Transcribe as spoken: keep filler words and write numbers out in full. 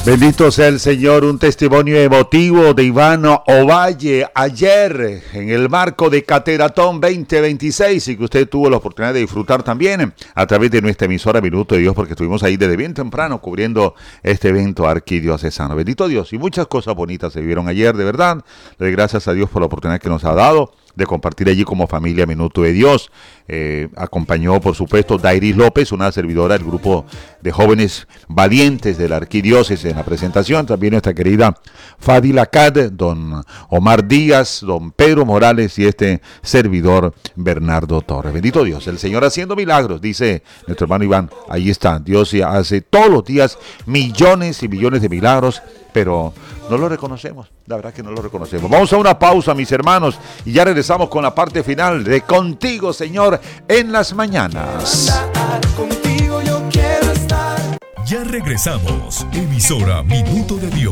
Bendito sea el Señor, un testimonio emotivo de Iván Ovalle ayer en el marco de Cateratón veinte veintiséis y que usted tuvo la oportunidad de disfrutar también a través de nuestra emisora Minuto de Dios, porque estuvimos ahí desde bien temprano cubriendo este evento arquidiocesano. Bendito Dios, y muchas cosas bonitas se vivieron ayer, de verdad. Le doy gracias a Dios por la oportunidad que nos ha dado de compartir allí como familia Minuto de Dios. Eh, acompañó, por supuesto, Dairis López, una servidora del grupo de jóvenes valientes de la arquidiócesis en la presentación. También nuestra querida Fadila Cad, don Omar Díaz, don Pedro Morales y este servidor Bernardo Torres. Bendito Dios, el Señor haciendo milagros, dice nuestro hermano Iván. Ahí está, Dios hace todos los días millones y millones de milagros, pero no lo reconocemos, la verdad que no lo reconocemos. Vamos a una pausa, mis hermanos, y ya regresamos con la parte final de Contigo, Señor, en las mañanas. Ya regresamos, emisora Minuto de Dios.